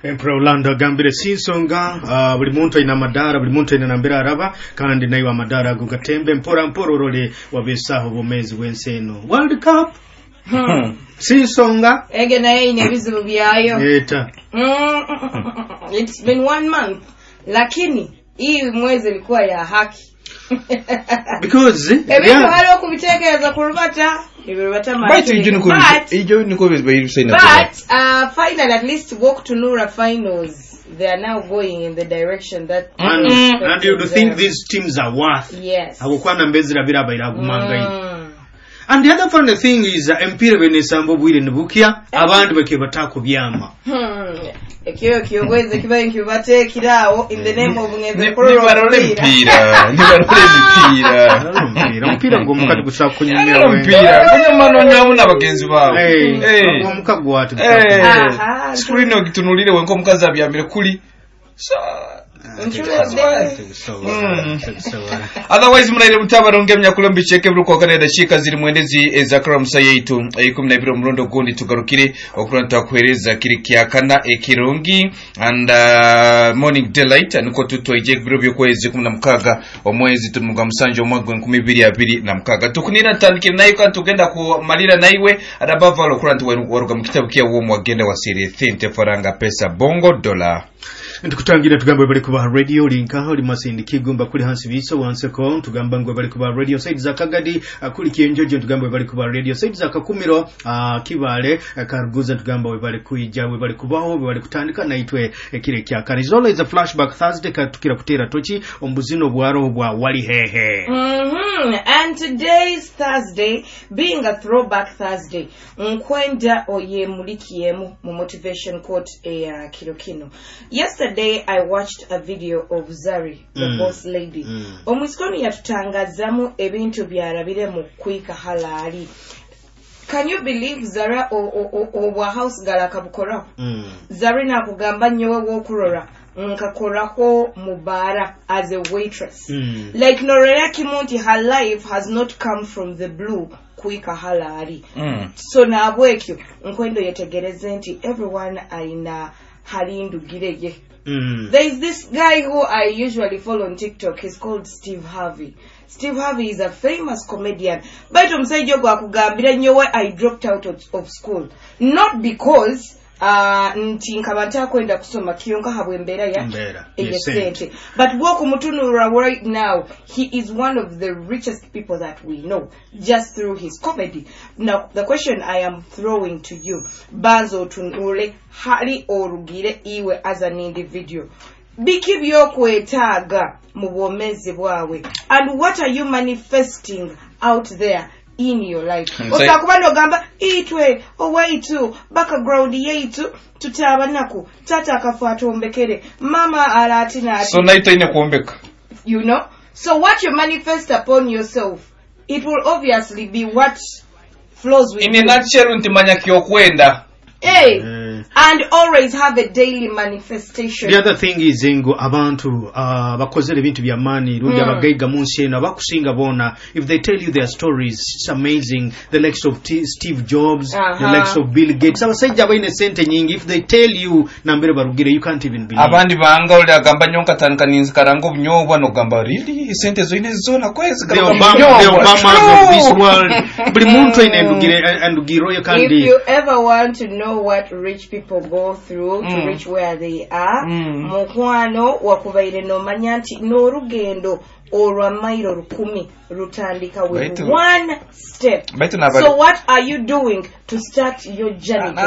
Emperor Orlando agambire sinsonga buli muntu ina madara buli muntu ina nambira araba kandi nayo amadara ago gatembe mpora orole wabesaho bomezi wenseno World Cup sinsonga ege nayo ine bizibu byayo eta it's been 1 month lakini hii mwezi ilikuwa ya haki because ebintu hali okubitekereza kurubata finally at least walk to Nura finals they are now going in the direction that and you think these teams are worth yes abukwana mbezira biraba and the other funny thing is empire benesambo bwire nebukia abantu bekebatako byama ekiyo kiyogweze kibaye kibate kirawo in the name of ngeze mpira ngo mukati gusaba kunyemera mpira kunyamano nyamu nabagenzi bawo mukago ati screen ogitunulire wenko mukaza byambire kuli otherwise mnaire mutabaro ngemya kulombi cheke bruko kaneda shika ziri mwendezi ezakara musayeitu 12 mrundo gundi tugarukire okuranta kwereza kiri kyakana ekirongi and morning delight nuko tutwaije biro byo kwezi 16 omwezi tumuga musanje omwagwe 2022 tukunira tandikira nayo kantugenda ku malira naiwe adabavalo kuranta waruga mu kitabu kya wo mwagenda wa serie thinte faranga pesa bongo dollar Ntukutangira tugamba bali kuba radio linka oli masindi kigumba kuli hansi biso wanseko tugamba ngwe bali kuba radio side za Kagadi kuli Kienjojo tugamba bali kuba radio side za Kakumiro Kibale Karuguza tugamba we bali kuija we bali kubaho bali kutandika naitwe kire kya Karizola is a flashback Thursday katukira kutera tochi ombuzino bwaro bwa wali hehe and today is Thursday being a throwback Thursday nkwenda oye mulikiemu mu motivation quote ya Kirokino. Yesterday I watched a video of Zari, the boss lady. Omwiskoni yatutangazamu ebintu byarabire mu kwika halali. Can you believe Zara or house gala kabukora? Zari na kugamba nyowe wokurora nkakorako mubara as a waitress. Like Norea Kimonti, her life has not come from the blue kwika halali. So na abwekyo nkwendo yetegereze nti everyone aina halindu gireye. There is this guy who I usually follow on TikTok. He's called Steve Harvey. Steve Harvey is a famous comedian. But I dropped out of school. Not because nti nkabanta kwenda kusoma kiyonka habwembera ya esente, but woko mutunura right now he is one of the richest people that we know just through his comedy. Now the question I am throwing to you, Bazo tunule hali orugire iwe as an individual, biki byokwetaaga mu bwomezi bwawe, and what are you manifesting out there in your life? Osakubano gamba itwe owaitu background yaitu tutabanaku tata akafuata ombekere mama alati na ati, so naita ine kuombeka, you know. So what you manifest upon yourself, it will obviously be what flows with you. Nutshell ntimanya kyokwenda. And always have a daily manifestation. The other thing is ngo abantu bakozere bintu bya mani ruja bagaiga munsi eno bakusinga bona, if they tell you their stories it's amazing, the likes of Steve Jobs, the likes of Bill Gates, abasajja abaine sente nyingi, if they tell you nambere barugire you can't even believe. Abandi banga oli agamba nyonka tankaninzi karango bunyobwa no gamba really sente zoine zona kwezi the Obama of this world buli muntu ine ndugiro yo kandi. If you ever want to know what rich people go through to reach where they are, mukwano wakubaire no manyanti no rugendo olwa mailo 10 rutandika with one step. So what are you doing to start your journey?